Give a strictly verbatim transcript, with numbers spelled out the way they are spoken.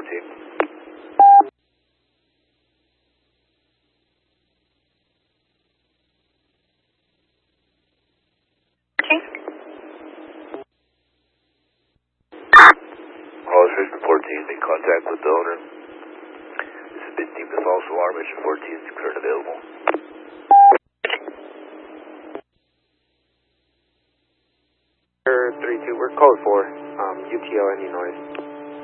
fourteen. All Mission fourteen, make contact with the owner. This has been deemed a false alarm. Mission fourteen is currently available. three two, we're code four, um, U T L, any noise.